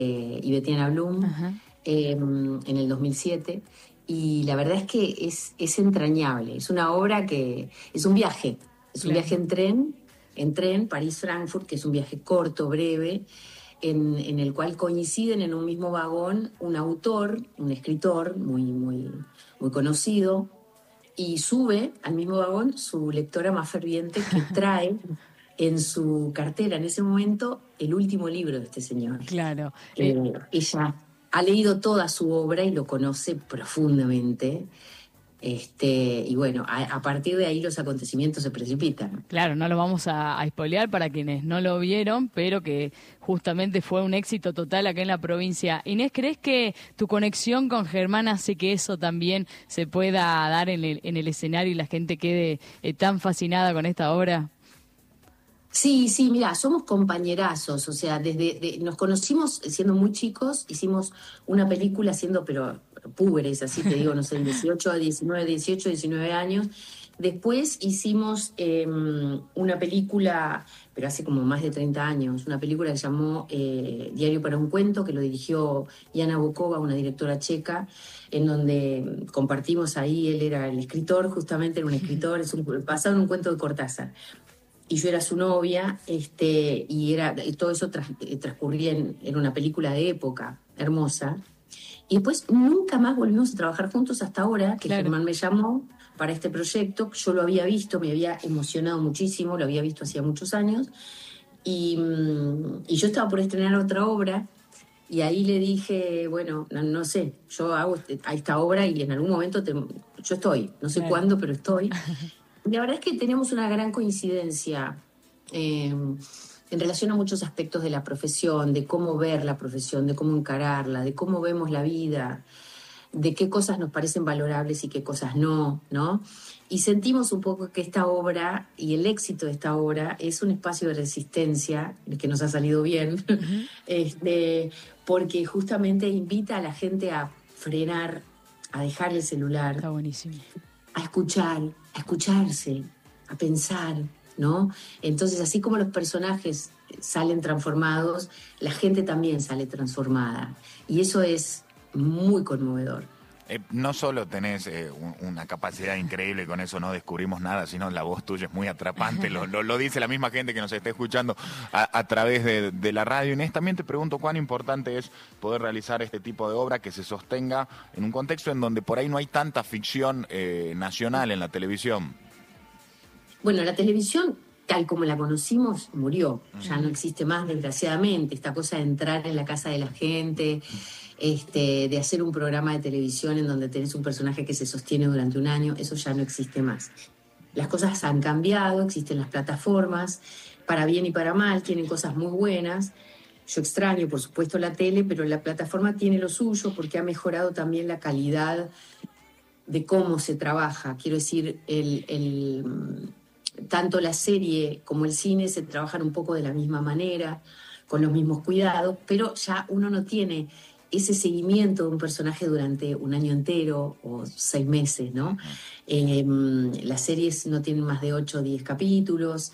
y Betiana Blum, Ajá. en el 2007. Y la verdad es que es entrañable. Es una obra que es un viaje. Es un Claro. viaje en tren, París-Frankfurt, que es un viaje corto, breve, en el cual coinciden en un mismo vagón un autor, un escritor muy, muy, muy conocido, y sube al mismo vagón su lectora más ferviente, que trae en su cartera en ese momento el último libro de este señor. Claro. Ella ha leído toda su obra y lo conoce profundamente. Y bueno, a partir de ahí los acontecimientos se precipitan. Claro, no lo vamos a spoilear para quienes no lo vieron, pero que justamente fue un éxito total acá en la provincia. Inés, ¿crees que tu conexión con Germán hace que eso también se pueda dar en el escenario y la gente quede tan fascinada con esta obra? Sí, sí, mira, somos compañerazos, o sea, nos conocimos siendo muy chicos, hicimos una película siendo, pero púberes, así te digo, no sé, 18 a 19, 18, 19 años. Después hicimos una película, pero hace como más de 30 años, una película que se llamó Diario para un cuento, que lo dirigió Jana Bokova, una directora checa, en donde compartimos ahí, él era el escritor, justamente era un escritor, basado en un cuento de Cortázar. Y yo era su novia, y todo eso transcurría en una película de época hermosa. Y después nunca más volvimos a trabajar juntos hasta ahora, que Claro. Germán me llamó para este proyecto. Yo lo había visto, me había emocionado muchísimo, lo había visto hacía muchos años. Y yo estaba por estrenar otra obra, y ahí le dije, bueno, no sé, yo hago esta obra y en algún momento yo estoy, no sé Claro. cuándo, pero estoy. La verdad es que tenemos una gran coincidencia en relación a muchos aspectos de la profesión, de cómo ver la profesión, de cómo encararla, de cómo vemos la vida, de qué cosas nos parecen valorables y qué cosas no, ¿no? Y sentimos un poco que esta obra y el éxito de esta obra es un espacio de resistencia, que nos ha salido bien, Ujú. porque justamente invita a la gente a frenar, a dejar el celular, Está buenísimo. a escuchar, a escucharse, a pensar, ¿no? Entonces, así como los personajes salen transformados, la gente también sale transformada. Y eso es muy conmovedor. No solo tenés una capacidad increíble, con eso no descubrimos nada, sino la voz tuya es muy atrapante, lo dice la misma gente que nos está escuchando a través de la radio. Inés, también te pregunto cuán importante es poder realizar este tipo de obra que se sostenga en un contexto en donde por ahí no hay tanta ficción nacional en la televisión. Bueno, la televisión, tal como la conocimos, murió. Ya no existe más, desgraciadamente. Esta cosa de entrar en la casa de la gente, de hacer un programa de televisión en donde tenés un personaje que se sostiene durante un año, eso ya no existe más. Las cosas han cambiado, existen las plataformas, para bien y para mal, tienen cosas muy buenas. Yo extraño, por supuesto, la tele, pero la plataforma tiene lo suyo porque ha mejorado también la calidad de cómo se trabaja. Quiero decir, tanto la serie como el cine se trabajan un poco de la misma manera, con los mismos cuidados, pero ya uno no tiene ese seguimiento de un personaje durante un año entero o 6 meses, ¿no? Las series no tienen más de 8 o 10 capítulos.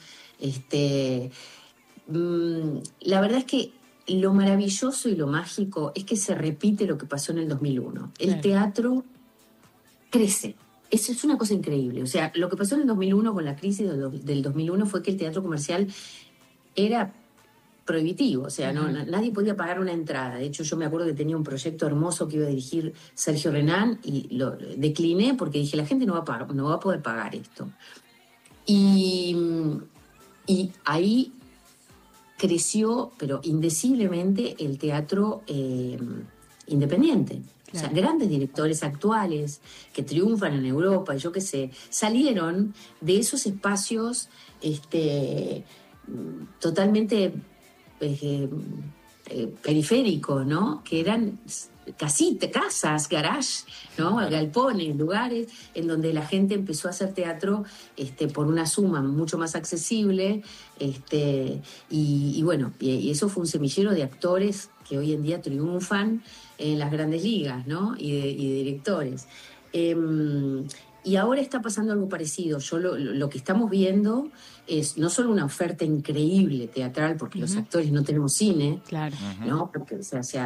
La verdad es que lo maravilloso y lo mágico es que se repite lo que pasó en el 2001. El Claro. teatro crece. Eso es una cosa increíble. O sea, lo que pasó en el 2001 con la crisis del 2001 fue que el teatro comercial era prohibitivo, o sea, nadie podía pagar una entrada. De hecho, yo me acuerdo que tenía un proyecto hermoso que iba a dirigir Sergio Renán y lo decliné porque dije, la gente no va a poder pagar esto. Y ahí creció, pero indeciblemente, el teatro independiente. Claro. O sea, grandes directores actuales que triunfan en Europa, y yo qué sé, salieron de esos espacios totalmente periféricos, ¿no? Que eran casitas, casas, garage, ¿no? Galpones, lugares en donde la gente empezó a hacer teatro por una suma mucho más accesible, y bueno, y eso fue un semillero de actores que hoy en día triunfan en las grandes ligas, ¿no? Y de directores. Y ahora está pasando algo parecido. Lo que estamos viendo es no solo una oferta increíble teatral, porque los actores no tenemos cine, Claro. ¿no? Porque, o sea,